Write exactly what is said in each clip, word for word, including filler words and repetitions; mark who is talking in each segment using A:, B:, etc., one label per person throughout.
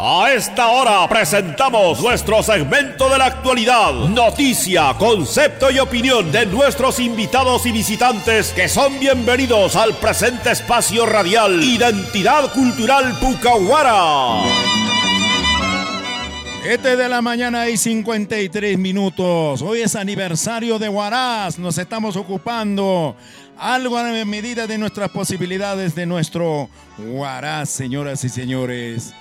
A: A esta hora presentamos nuestro segmento de la actualidad, noticia, concepto y opinión de nuestros invitados y visitantes que son bienvenidos al presente espacio radial Identidad Cultural Pucahuara.
B: Este de la mañana y cincuenta y tres minutos. Hoy es aniversario de Huaraz. Nos estamos ocupando algo a medida de nuestras posibilidades de nuestro Huaraz, señoras y señores.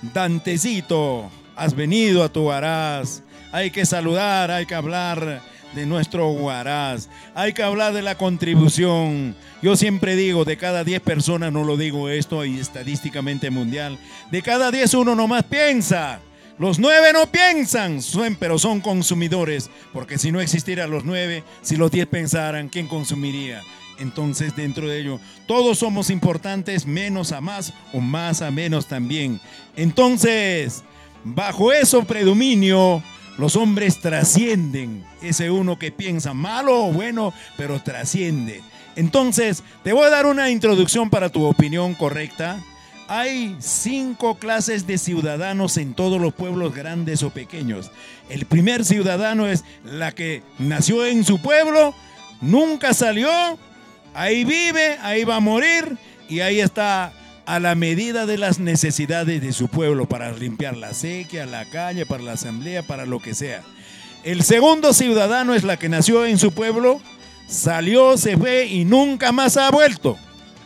B: Dantecito, has venido a tu Huaraz. Hay que saludar, hay que hablar de nuestro Huaraz. Hay que hablar de la contribución. Yo siempre digo, de cada diez personas, no lo digo esto y estadísticamente mundial, de cada diez uno nomás piensa. Los nueve no piensan, pero son consumidores, porque si no existieran los nueve, si los diez pensaran, ¿quién consumiría? Entonces, dentro de ello, todos somos importantes, menos a más o más a menos también. Entonces, bajo ese predominio, los hombres trascienden. Ese uno que piensa malo o bueno, pero trasciende. Entonces, te voy a dar una introducción para tu opinión correcta. Hay cinco clases de ciudadanos en todos los pueblos grandes o pequeños. El primer ciudadano es la que nació en su pueblo, nunca salió, ahí vive, ahí va a morir y ahí está a la medida de las necesidades de su pueblo para limpiar la sequía, la calle, para la asamblea, para lo que sea. El segundo ciudadano es la que nació en su pueblo, salió, se fue y nunca más ha vuelto.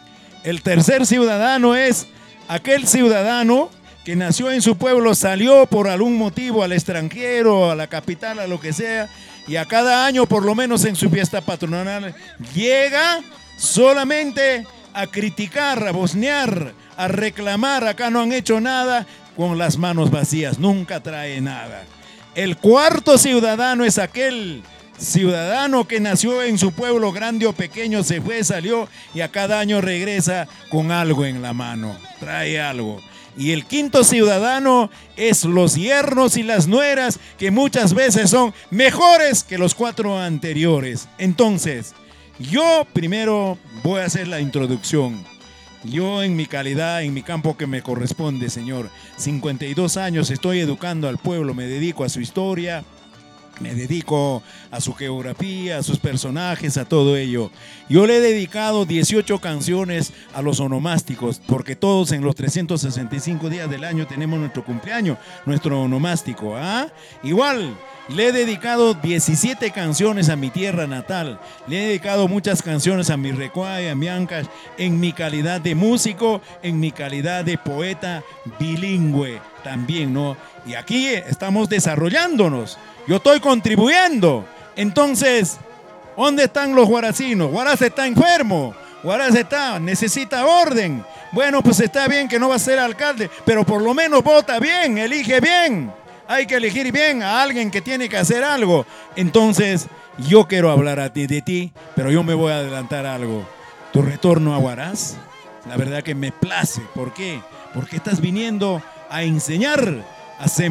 B: El tercer ciudadano es aquel ciudadano que nació en su pueblo, salió por algún motivo al extranjero, a la capital, a lo que sea, y a cada año, por lo menos en su fiesta patronal, llega solamente a criticar, a bosnear, a reclamar. Acá no han hecho nada, con las manos vacías, nunca trae nada. El cuarto ciudadano es aquel ciudadano que nació en su pueblo grande o pequeño, se fue, salió y a cada año regresa con algo en la mano, trae algo. Y el quinto ciudadano es los yernos y las nueras, que muchas veces son mejores que los cuatro anteriores. Entonces, yo primero voy a hacer la introducción. Yo en mi calidad, en mi campo que me corresponde, señor, cincuenta y dos años, estoy educando al pueblo, me dedico a su historia, me dedico a su geografía, a sus personajes, a todo ello. Yo le he dedicado dieciocho canciones a los onomásticos, porque todos en los trescientos sesenta y cinco días del año tenemos nuestro cumpleaños, nuestro onomástico. ¿Ah? Igual, le he dedicado diecisiete canciones a mi tierra natal. Le he dedicado muchas canciones a mi Recuay, a mi Ancash, en mi calidad de músico, en mi calidad de poeta bilingüe también, ¿no? Y aquí estamos desarrollándonos. Yo estoy contribuyendo. Entonces, ¿dónde están los huaracinos? Huaraz está enfermo. Huaraz está, necesita orden. Bueno, pues está bien que no va a ser alcalde, pero por lo menos vota bien, elige bien. Hay que elegir bien a alguien que tiene que hacer algo. Entonces, yo quiero hablar a ti de ti, pero yo me voy a adelantar algo. Tu retorno a Huaraz, la verdad que me place. ¿Por qué? Porque estás viniendo a enseñar, a sembrar.